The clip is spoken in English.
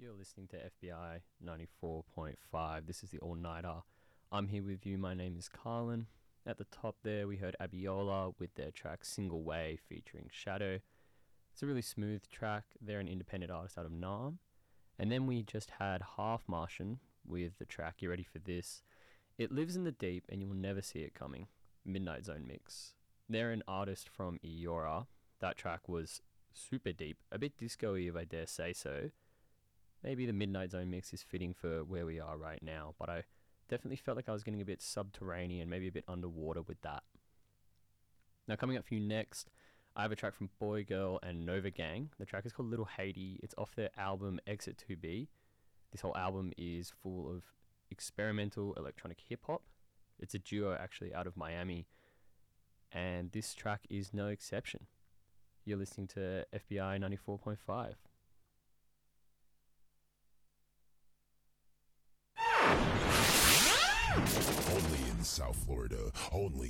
You're listening to FBI 94.5. This is the All Nighter. I'm here with you. My name is Carlin. At the top there, we heard Abiola with their track Single Way featuring Shadow. It's a really smooth track. They're an independent artist out of Nam. And then we just had Half Martian with the track You Ready for This? It lives in the deep and you'll never see it coming. Midnight Zone mix. They're an artist from Eora. That track was super deep, a bit disco-y if I dare say so. Maybe the Midnight Zone mix is fitting for where we are right now, but I definitely felt like I was getting a bit subterranean, maybe a bit underwater with that. Now coming up for you next, I have a track from Boy Girl and Nova Gang. The track is called Little Haiti. It's off their album Exit 2B. This whole album is full of experimental electronic hip-hop. It's a duo actually out of Miami, and this track is no exception. You're listening to FBI 94.5. Only in South Florida, only